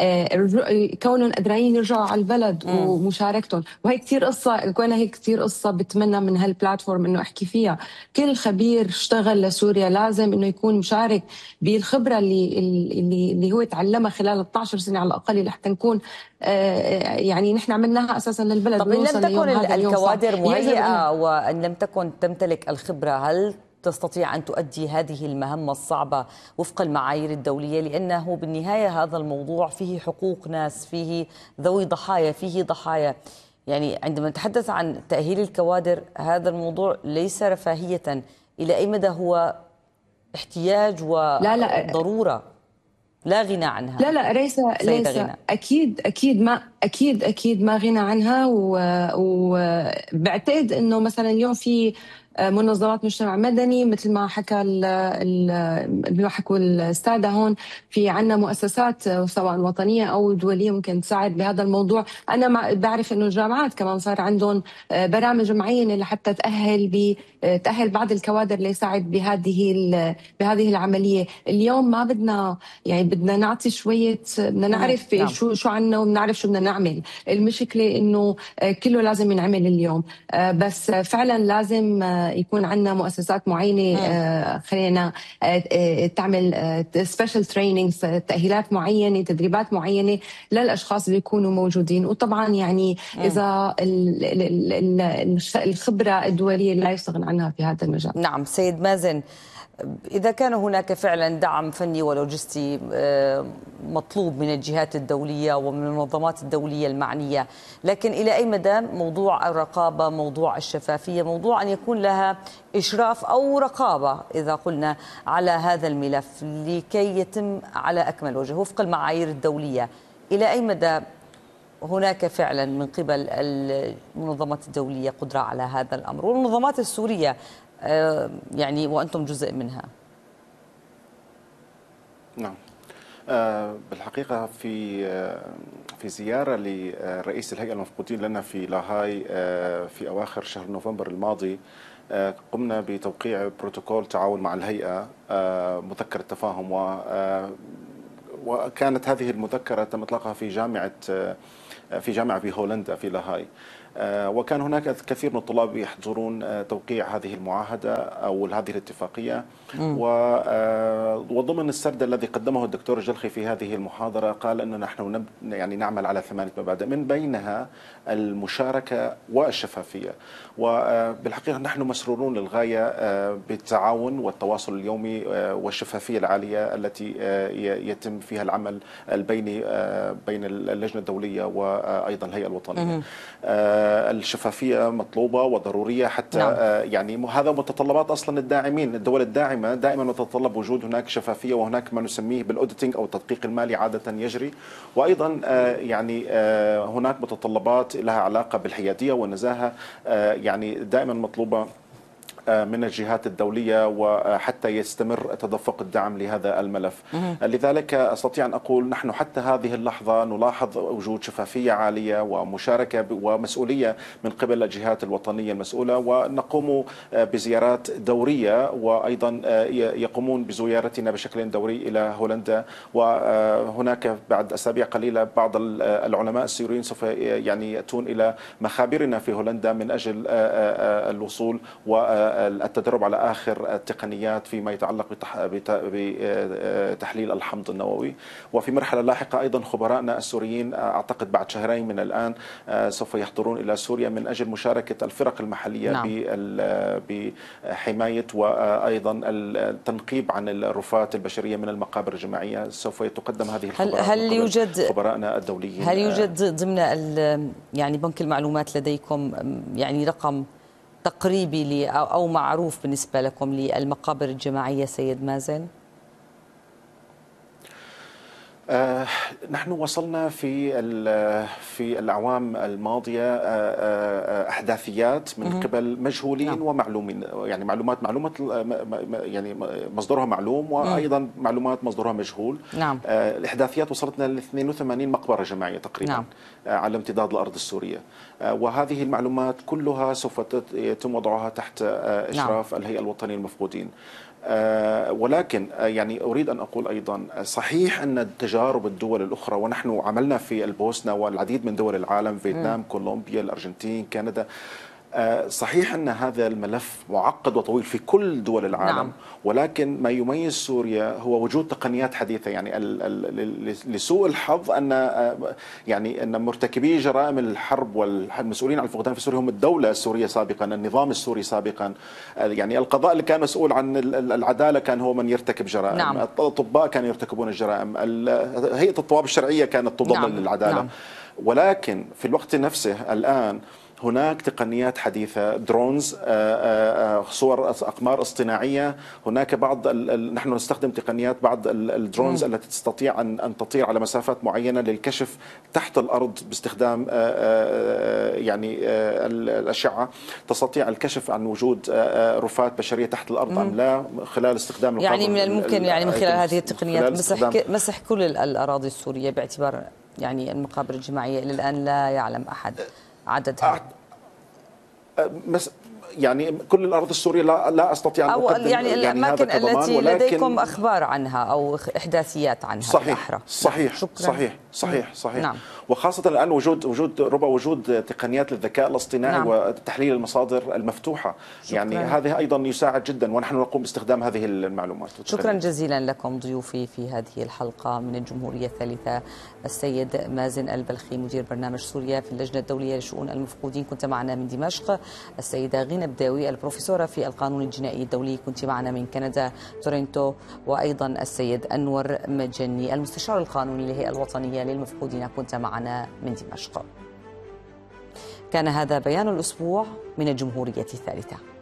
كونهم قادرين يرجعوا على البلد ومشاركتهم. وهي كثير قصة، كونها هي كثير قصة بتمنى من هالبلاتفورم انه احكي فيها. كل خبير اشتغل لسوريا لازم انه يكون مشارك بالخبرة اللي هو تعلمها خلال 12 سنة على الاقل، لحتى نكون يعني نحن عملناها اساسا للبلد. طب ان لم تكن الكوادر مهيئة وان لم تكن تمتلك الخبرة، هل تستطيع أن تؤدي هذه المهمة الصعبة وفق المعايير الدولية؟ لأنه بالنهاية هذا الموضوع فيه حقوق ناس، فيه ذوي ضحايا، فيه ضحايا. يعني عندما نتحدث عن تأهيل الكوادر هذا الموضوع ليس رفاهية، إلى أي مدى هو احتياج وضرورة لا غنى عنها؟ لا ليس أكيد ما غنى عنها. وبعتقد أنه مثلا اليوم في منظمات مجتمع مدني مثل ما حكوا السادة هون، في عنا مؤسسات سواء وطنية أو دولية ممكن تساعد بهذا الموضوع. أنا بعرف إنه الجامعات كمان صار عندهم برامج معينة لحتى تأهل بعض الكوادر ليساعد بهذه العملية. اليوم ما بدنا نعطي شوية، بدنا نعرف شو عنا وبنعرف شو بدنا نعمل. المشكلة إنه كله لازم ينعمل اليوم، بس فعلا لازم يكون عندنا مؤسسات معينة خلينا تعمل سبيشال ترينينجز، تأهيلات معينة، تدريبات معينة للأشخاص اللي يكونوا موجودين. وطبعا يعني إذا الخبرة الدولية لا يستغنى عنها في هذا المجال. نعم سيد مازن، إذا كان هناك فعلا دعم فني ولوجستي مطلوب من الجهات الدولية ومن المنظمات الدولية المعنية، لكن إلى أي مدى موضوع الرقابة، موضوع الشفافية، موضوع أن يكون لها إشراف أو رقابة إذا قلنا على هذا الملف لكي يتم على أكمل وجه وفق المعايير الدولية، إلى أي مدى هناك فعلا من قبل المنظمات الدولية قدرة على هذا الأمر والمنظمات السورية يعني وأنتم جزء منها؟ نعم، بالحقيقة في زيارة لرئيس الهيئة المفقودين لنا في لاهاي في أواخر شهر نوفمبر الماضي، قمنا بتوقيع بروتوكول تعاون مع الهيئة، مذكرة تفاهم، وكانت هذه المذكرة تم إطلاقها في جامعة في هولندا في لاهاي. وكان هناك كثير من الطلاب يحضرون توقيع هذه المعاهدة أو هذه الاتفاقية. وضمن السرد الذي قدمه الدكتور الجلخي في هذه المحاضرة قال أننا نحن يعني نعمل على 8 مبادئ، من بينها المشاركة والشفافية. وبالحقيقة نحن مسرورون للغاية بالتعاون والتواصل اليومي والشفافية العالية التي يتم فيها العمل البيني بين اللجنة الدولية وأيضا الهيئة الوطنية. الشفافية مطلوبة وضرورية حتى يعني هذا متطلبات أصلا الداعمين. الدول الداعمة دائما تتطلب وجود هناك شفافية، وهناك ما نسميه بالأوديتنج أو التدقيق المالي عادة يجري، وأيضا يعني هناك متطلبات لها علاقة بالحيادية والنزاهة يعني دائما مطلوبة من الجهات الدولية، وحتى يستمر تدفق الدعم لهذا الملف. لذلك أستطيع أن أقول نحن حتى هذه اللحظة نلاحظ وجود شفافية عالية ومشاركة ومسؤولية من قبل الجهات الوطنية المسؤولة، ونقوم بزيارات دورية، وأيضا يقومون بزيارتنا بشكل دوري إلى هولندا. وهناك بعد أسابيع قليلة بعض العلماء السوريين سوف يعني يأتون إلى مخابرنا في هولندا من أجل الوصول والتدرب على آخر التقنيات فيما يتعلق بتحليل الحمض النووي. وفي مرحلة لاحقة أيضا خبرائنا السوريين أعتقد بعد شهرين من الآن سوف يحضرون إلى سوريا من أجل مشاركة الفرق المحلية بحماية وأيضا التنقيب عن الرفات البشرية من المقابر الجماعية. سوف تقدم هذه الخبرات هل يوجد خبرائنا الدوليين؟ هل يوجد ضمن يعني بنك المعلومات لديكم يعني رقم تقريبي أو معروف بالنسبة لكم للمقابر الجماعية سيد مازن؟ نحن وصلنا في الأعوام الماضية أحداثيات من قبل مجهولين ومعلومين، يعني معلومات يعني مصدرها معلوم، وأيضا معلومات مصدرها مجهول. الإحداثيات وصلتنا ل 82 مقبرة جماعية تقريبا على امتداد الأرض السورية، وهذه المعلومات كلها سوف يتم وضعها تحت إشراف الهيئة الوطنية للمفقودين. ولكن يعني أريد أن أقول أيضا صحيح أن تجارب الدول الأخرى، ونحن عملنا في البوسنة والعديد من دول العالم، فيتنام، كولومبيا، الأرجنتين، كندا، صحيح أن هذا الملف معقد وطويل في كل دول العالم. ولكن ما يميز سوريا هو وجود تقنيات حديثة. يعني لسوء الحظ أن مرتكبي جرائم الحرب والمسؤولين عن الفقدان في سوريا هم الدولة السورية سابقا، النظام السوري سابقا. يعني القضاء اللي كان مسؤول عن العدالة كان هو من يرتكب جرائم، الأطباء كانوا يرتكبون الجرائم، هيئة الطواب الشرعية كانت تضلل للعدالة. ولكن في الوقت نفسه الآن هناك تقنيات حديثة، درونز، صور أقمار اصطناعية. هناك بعض نحن نستخدم تقنيات بعض الدرونز التي تستطيع أن تطير على مسافات معينة للكشف تحت الأرض باستخدام يعني الأشعة، تستطيع الكشف عن وجود رفات بشرية تحت الأرض أم لا خلال استخدام يعني من الممكن يعني من خلال هذه التقنيات مسح كل الأراضي السورية، باعتبار يعني المقابر الجماعية إلى الآن لا يعلم أحد عددها. يعني كل الأرض السورية لا أستطيع أن أقدم يعني الأماكن التي لديكم أخبار عنها أو إحداثيات عنها. صحيح. نعم. وخاصة الآن وجود تقنيات للذكاء الاصطناعي وتحليل المصادر المفتوحة. يعني هذه أيضا يساعد جدا، ونحن نقوم باستخدام هذه المعلومات. شكرا جزيلا لكم ضيوفي في هذه الحلقة من الجمهورية الثالثة، السيد مازن البلخي مدير برنامج سوريا في اللجنة الدولية لشؤون المفقودين، كنت معنا من دمشق. السيدة غينة بداوي البروفيسورة في القانون الجنائي الدولي، كنت معنا من كندا تورنتو. وأيضا السيد أنور مجني المستشار القانوني للهيئة الوطنية للمفقودين، كنت معنا من دمشق. كان هذا بيان الأسبوع من الجمهورية الثالثة.